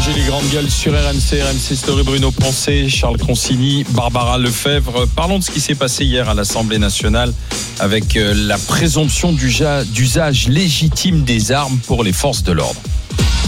prolonger les grandes gueules sur RMC Story. Bruno Poncet, Charles Consigny, Barbara Lefebvre. Parlons de ce qui s'est passé hier à l'Assemblée nationale avec la présomption d'usage légitime des armes pour les forces de l'ordre.